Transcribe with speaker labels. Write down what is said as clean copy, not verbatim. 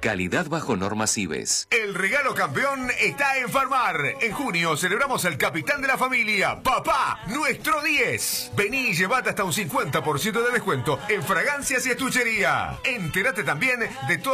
Speaker 1: Calidad bajo normas IBES.
Speaker 2: El regalo campeón está en Farmar. En junio celebramos al capitán de la familia, papá, nuestro 10. Vení y llevate hasta un 50% de descuento en fragancias y estuchería. Entérate también de todo